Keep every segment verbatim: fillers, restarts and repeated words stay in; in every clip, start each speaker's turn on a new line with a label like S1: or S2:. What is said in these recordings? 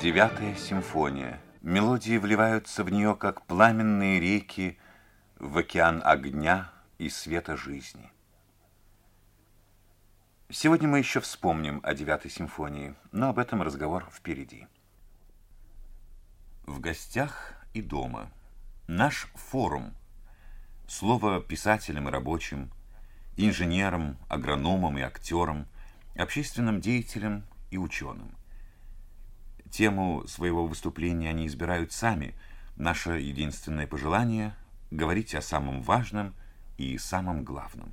S1: Девятая симфония. Мелодии вливаются в нее, как пламенные реки, в океан огня и света жизни. Сегодня мы еще вспомним о девятой симфонии, но об этом разговор впереди. В гостях и дома. Наш форум. Слово писателям и рабочим, инженерам, агрономам и актерам, общественным деятелям и ученым. Тему своего выступления они избирают сами. Наше единственное пожелание – говорить о самом важном и самом главном.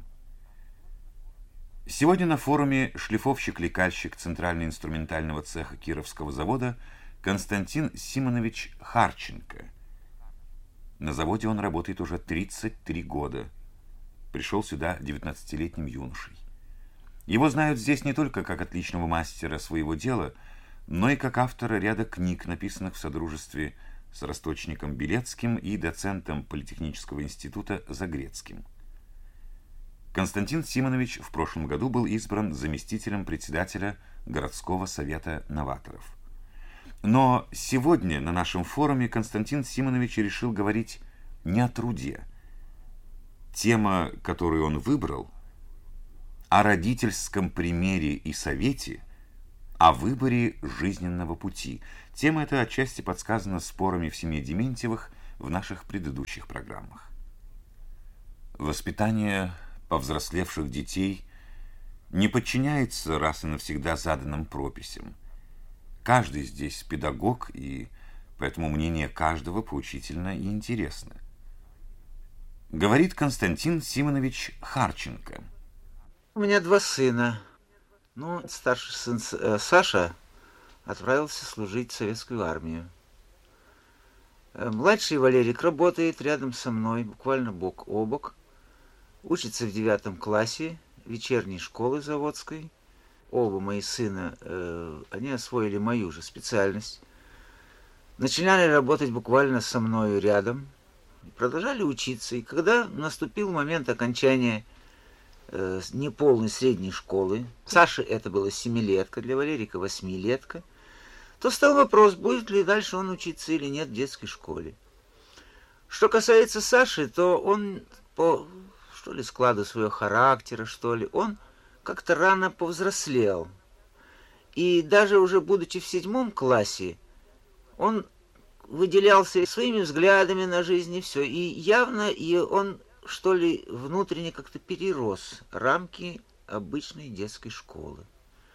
S1: Сегодня на форуме шлифовщик-лекальщик Центрально-инструментального цеха Кировского завода Константин Симонович Харченко. На заводе он работает уже тридцать три года. Пришел сюда девятнадцатилетним юношей. Его знают здесь не только как отличного мастера своего дела, но и как автора ряда книг, написанных в содружестве с росточником Белецким и доцентом Политехнического института Загрецким. Константин Симонович в прошлом году был избран заместителем председателя городского совета новаторов. Но сегодня на нашем форуме Константин Симонович решил говорить не о труде. Тема, которую он выбрал, о родительском примере и совете, о выборе жизненного пути. Тема эта отчасти подсказана спорами в семье Дементьевых в наших предыдущих программах. Воспитание повзрослевших детей не подчиняется раз и навсегда заданным прописям. Каждый здесь педагог, и поэтому мнение каждого поучительно и интересно. Говорит Константин Симонович Харченко.
S2: У меня два сына. Ну, старший сын э, Саша отправился служить в советскую армию. Младший Валерик работает рядом со мной, буквально бок о бок. Учится в девятом классе вечерней школы заводской. Оба мои сына, э, они освоили мою же специальность. Начинали работать буквально со мною рядом. Продолжали учиться. И когда наступил момент окончания э, неполной средней школы, Саше это было семилетка, для Валерика восьмилетка, то стал вопрос, будет ли дальше он учиться или нет в детской школе. Что касается Саши, то он по, что ли, складу своего характера, что ли, он как-то рано повзрослел. И даже уже будучи в седьмом классе, он выделялся своими взглядами на жизнь и все. И явно и он, что ли, внутренне как-то перерос рамки обычной детской школы.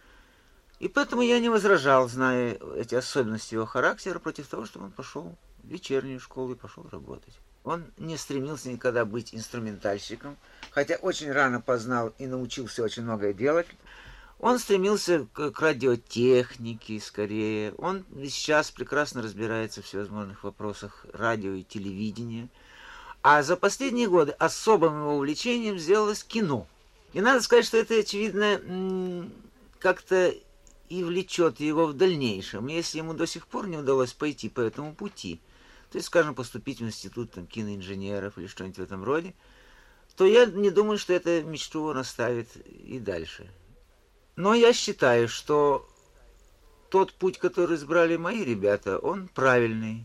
S2: И поэтому я не возражал, зная эти особенности его характера, против того, чтобы он пошел в вечернюю школу и пошел работать. Он не стремился никогда быть инструментальщиком, хотя очень рано познал и научился очень многое делать. Он стремился к, к радиотехнике скорее. Он сейчас прекрасно разбирается в всевозможных вопросах радио и телевидения. А за последние годы особым его увлечением сделалось кино. И надо сказать, что это, очевидно, как-то и влечет его в дальнейшем. Если ему до сих пор не удалось пойти по этому пути, то есть, скажем, поступить в институт там, киноинженеров или что-нибудь в этом роде, то я не думаю, что эта мечту он оставит и дальше. Но я считаю, что тот путь, который избрали мои ребята, он правильный.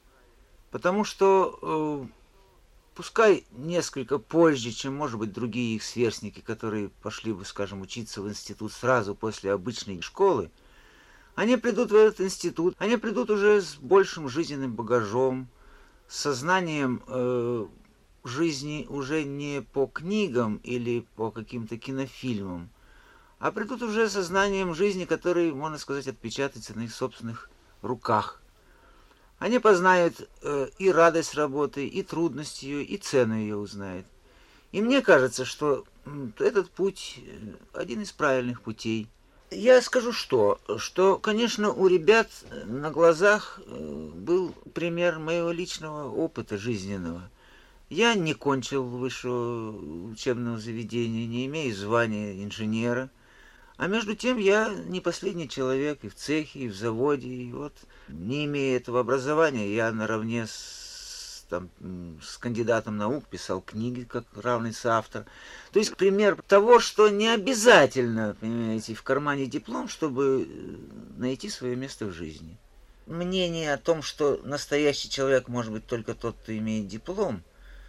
S2: Потому что, э, пускай несколько позже, чем, может быть, другие их сверстники, которые пошли бы, скажем, учиться в институт сразу после обычной школы, они придут в этот институт, они придут уже с большим жизненным багажом, с сознанием э, жизни уже не по книгам или по каким-то кинофильмам, а придут уже с сознанием жизни, который, можно сказать, отпечатается на их собственных руках. Они познают э, и радость работы, и трудность ее, и цену ее узнают. И мне кажется, что этот путь один из правильных путей. Я скажу что, что, конечно, у ребят на глазах был пример моего личного опыта жизненного. Я не кончил высшего учебного заведения, не имею звания инженера, а между тем я не последний человек и в цехе, и в заводе, и вот, не имея этого образования, я наравне с, там, с кандидатом наук писал книги как равный соавтор. То есть пример того, что не обязательно, понимаете, в кармане диплом, чтобы найти свое место в жизни. мнение о том, что настоящий человек может быть только тот, кто имеет диплом,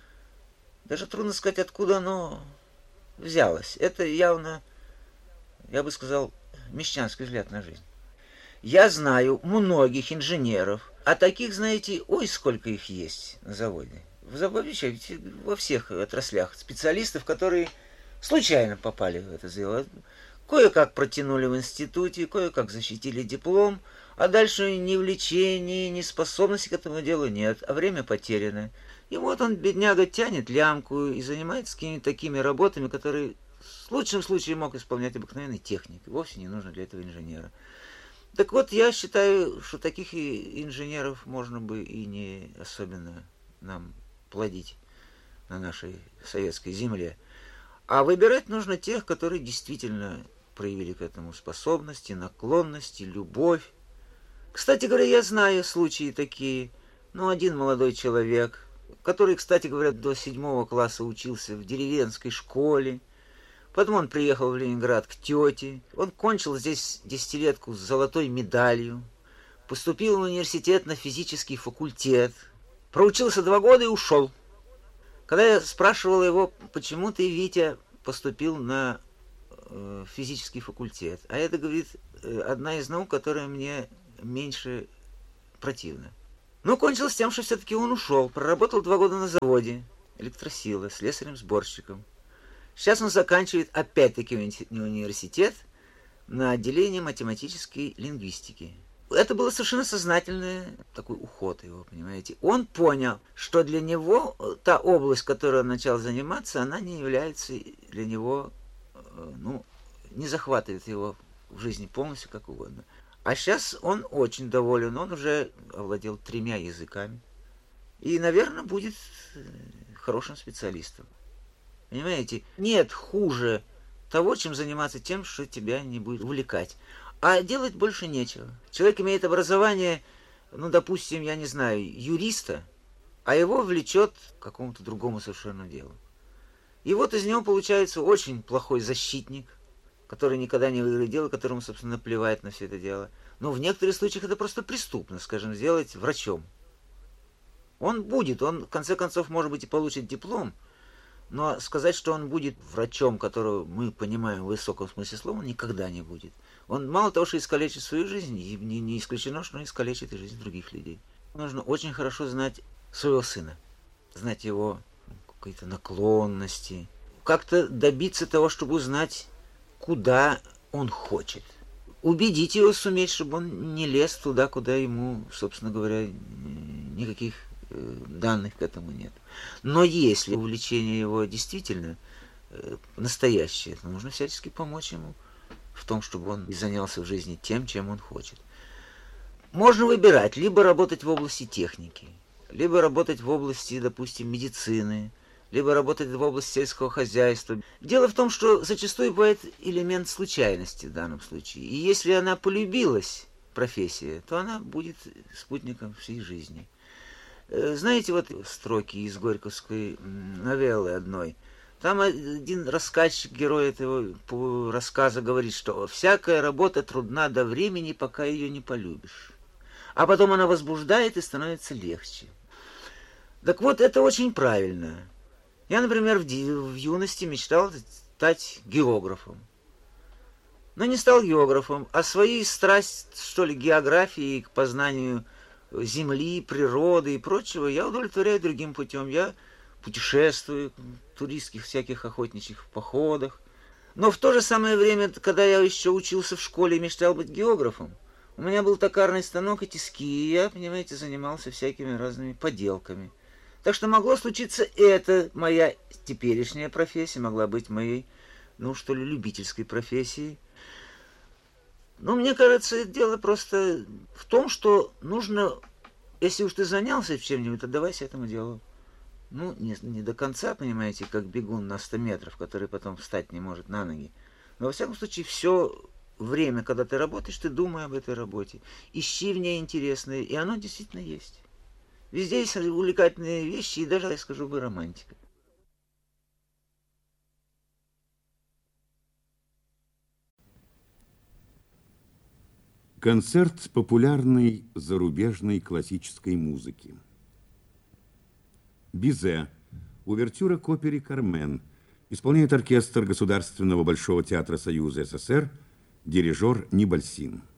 S2: даже трудно сказать, откуда оно взялось. Это явно, я бы сказал, мещанский взгляд на жизнь. Я знаю многих инженеров, а таких, знаете, ой, сколько их есть на заводе. В заводе, во всех отраслях специалистов, которые случайно попали в это дело. Кое-как протянули в институте, кое-как защитили диплом, а дальше ни влечения, ни способности к этому делу нет, а время потеряно. И вот он, бедняга, тянет лямку и занимается какими-то такими работами, которые в лучшем случае мог исполнять обыкновенный техник. Вовсе не нужно для этого инженера. Так вот, я считаю, что таких инженеров можно бы и не особенно нам плодить на нашей советской земле. А выбирать нужно тех, которые действительно проявили к этому способности, наклонности, любовь. Кстати говоря, я знаю случаи такие. Ну, один молодой человек, который, кстати говоря, до седьмого класса учился в деревенской школе. Потом он приехал в Ленинград к тете. Он кончил здесь десятилетку с золотой медалью. Поступил в университет на физический факультет. Проучился два года и ушел. Когда я спрашивал его, почему ты, Витя, поступил на э, физический факультет, а это, говорит, одна из наук, которая мне меньше противна. Но кончилось тем, что все-таки он ушел, проработал два года на заводе электросилы, слесарем-сборщиком. Сейчас он заканчивает опять-таки университет на отделении математической лингвистики. Это было совершенно сознательный такой уход его, понимаете. Он понял, что для него та область, которой он начал заниматься, она не является для него, ну, не захватывает его в жизни полностью, как угодно. А сейчас он очень доволен, он уже овладел тремя языками. И, наверное, будет хорошим специалистом. Понимаете, нет хуже того, чем заниматься тем, что тебя не будет увлекать. А делать больше нечего. Человек имеет образование, ну, допустим, я не знаю, юриста, а его влечет к какому-то другому совершенно делу. И вот из него получается очень плохой защитник, который никогда не выиграет дело, которому, собственно, наплевать на все это дело. Но в некоторых случаях это просто преступно, скажем, сделать врачом. Он будет, он, в конце концов, может быть, и получит диплом, но сказать, что он будет врачом, которого мы понимаем в высоком смысле слова, он никогда не будет. Он мало того, что искалечит свою жизнь, и не, не исключено, что он искалечит и жизнь других людей. Нужно очень хорошо знать своего сына, знать его какие-то наклонности, как-то добиться того, чтобы узнать, куда он хочет. Убедить его суметь, чтобы он не лез туда, куда ему, собственно говоря, никаких данных к этому нет. Но если увлечение его действительно настоящее, то нужно всячески помочь ему в том, чтобы он занялся в жизни тем, чем он хочет. Можно выбирать, либо работать в области техники, либо работать в области, допустим, медицины, либо работать в области сельского хозяйства. Дело в том, что зачастую бывает элемент случайности в данном случае. И если она полюбилась, профессия, то она будет спутником всей жизни. Знаете, вот строки из горьковской новеллы одной. Там один рассказчик, герой этого рассказа, говорит, что всякая работа трудна до времени, пока ее не полюбишь. А потом она возбуждает и становится легче. Так вот, это очень правильно. Я, например, в, в юности мечтал стать географом. Но не стал географом, а своей страсть, что ли, географии, к познанию земли, природы и прочего я удовлетворяю другим путем. Я путешествую в туристских всяких охотничьих походах. Но в то же самое время, когда я еще учился в школе и мечтал быть географом, у меня был токарный станок и тиски, и я, понимаете, занимался всякими разными поделками. Так что могло случиться это, моя теперешняя профессия, могла быть моей, ну что ли, любительской профессией. Но мне кажется, дело просто в том, что нужно, если уж ты занялся чем-нибудь, то давайся этому делу. Ну, не, не до конца, понимаете, как бегун на сто метров, который потом встать не может на ноги. Но, во всяком случае, все время, когда ты работаешь, ты думай об этой работе. Ищи в ней интересное, и оно действительно есть. Везде есть увлекательные вещи, и даже, я скажу бы, романтика.
S3: Концерт популярной зарубежной классической музыки. Бизе. Увертюра к опере «Кармен». Исполняет оркестр Государственного Большого театра Союза СССР, дирижер Нибальсин.